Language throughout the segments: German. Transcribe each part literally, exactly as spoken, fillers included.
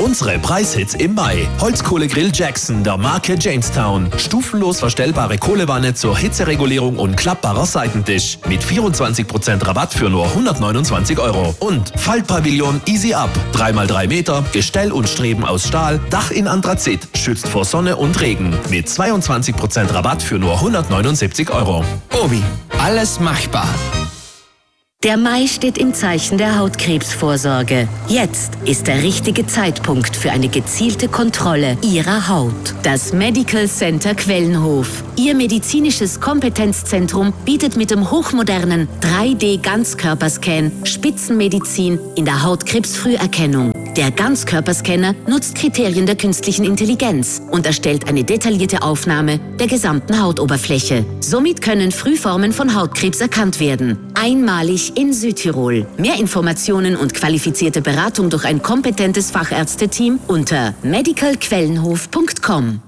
Unsere Preishits im Mai. Holzkohlegrill Jackson der Marke Jamestown. Stufenlos verstellbare Kohlewanne zur Hitzeregulierung und klappbarer Seitentisch. Mit vierundzwanzig Prozent Rabatt für nur hundertneunundzwanzig Euro. Und Faltpavillon Easy Up. drei mal drei Meter, Gestell und Streben aus Stahl, Dach in Anthrazit. Schützt vor Sonne und Regen. Mit zweiundzwanzig Prozent Rabatt für nur hundertneunundsiebzig Euro. Obi, alles machbar. Der Mai steht im Zeichen der Hautkrebsvorsorge. Jetzt ist der richtige Zeitpunkt für eine gezielte Kontrolle Ihrer Haut. Das Medical Center Quellenhof. Ihr medizinisches Kompetenzzentrum bietet mit dem hochmodernen drei D Ganzkörperscan Spitzenmedizin in der Hautkrebsfrüherkennung. Der Ganzkörperscanner nutzt Kriterien der künstlichen Intelligenz und erstellt eine detaillierte Aufnahme der gesamten Hautoberfläche. Somit können Frühformen von Hautkrebs erkannt werden. Einmalig in Südtirol. Mehr Informationen und qualifizierte Beratung durch ein kompetentes Fachärzteteam unter medical quellenhof punkt com.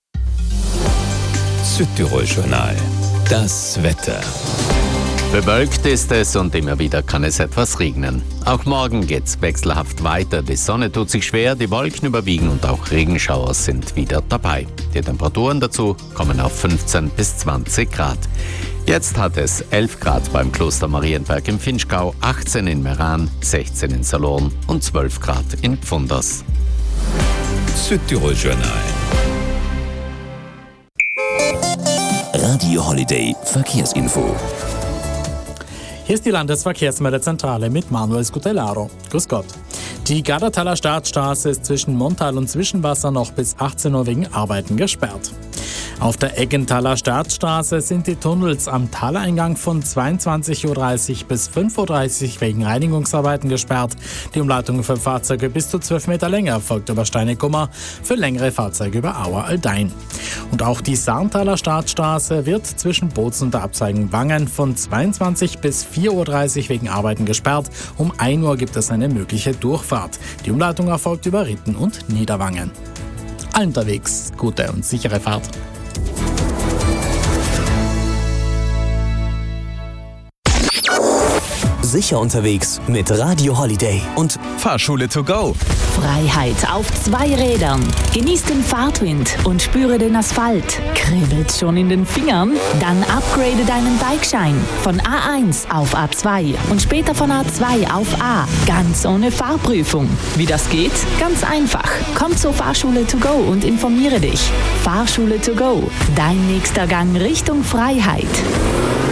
Südtirol Journal. Das Wetter. Bewölkt ist es und immer wieder kann es etwas regnen. Auch morgen geht's wechselhaft weiter. Die Sonne tut sich schwer, die Wolken überwiegen und auch Regenschauer sind wieder dabei. Die Temperaturen dazu kommen auf fünfzehn bis zwanzig Grad. Jetzt hat es elf Grad beim Kloster Marienberg im Vinschgau, achtzehn in Meran, sechzehn in Salurn und zwölf Grad in Pfunders. Südtirol Journal. Radio Holiday Verkehrsinfo. Hier ist die Landesverkehrsmeldezentrale mit Manuel Scutellaro. Grüß Gott. Die Gardertaler Staatsstraße ist zwischen Montal und Zwischenwasser noch bis achtzehn Uhr wegen Arbeiten gesperrt. Auf der Eggenthaler Staatsstraße sind die Tunnels am Taleingang von zweiundzwanzig Uhr dreißig bis fünf Uhr dreißig wegen Reinigungsarbeiten gesperrt. Die Umleitung für Fahrzeuge bis zu zwölf Meter Länge erfolgt über Steinekummer, für längere Fahrzeuge über Auer-Aldein. Und auch die Sarntaler Staatsstraße wird zwischen Bozen und der Abzweigung Wangen von zweiundzwanzig bis vier Uhr dreißig wegen Arbeiten gesperrt. Um ein Uhr gibt es eine mögliche Durchfahrt. Die Umleitung erfolgt über Ritten und Niederwangen. Allen unterwegs gute und sichere Fahrt. Sicher unterwegs mit Radio Holiday und Fahrschule to go. Freiheit auf zwei Rädern. Genieß den Fahrtwind und spüre den Asphalt. Kribbelt's schon in den Fingern? Dann upgrade deinen Bikeschein von A eins auf A zwei und später von A zwei auf A. Ganz ohne Fahrprüfung. Wie das geht? Ganz einfach. Komm zur Fahrschule to go und informiere dich. Fahrschule to go. Dein nächster Gang Richtung Freiheit.